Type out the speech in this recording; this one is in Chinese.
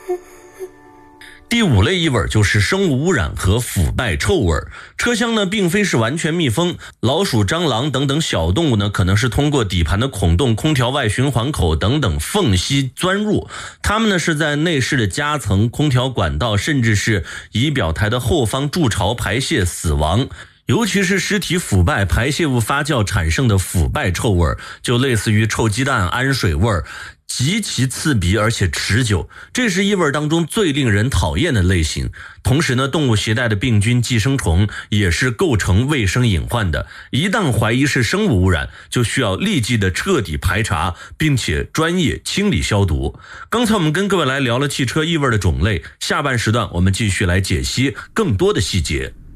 第5类异味就是生物污染和腐败臭味。车厢呢并非是完全密封，老鼠、蟑螂等等小动物呢可能是通过底盘的孔洞、空调外循环口等等缝隙钻入，它们呢是在内饰的夹层、空调管道甚至是仪表台的后方筑巢排泄死亡。尤其是尸体腐败、排泄物发酵产生的腐败臭味，就类似于臭鸡蛋、氨水味，极其刺鼻而且持久，这是异味当中最令人讨厌的类型。同时呢，动物携带的病菌、寄生虫也是构成卫生隐患的。一旦怀疑是生物污染，就需要立即的彻底排查，并且专业清理消毒。刚才我们跟各位来聊了汽车异味的种类，下半时段我们继续来解析更多的细节。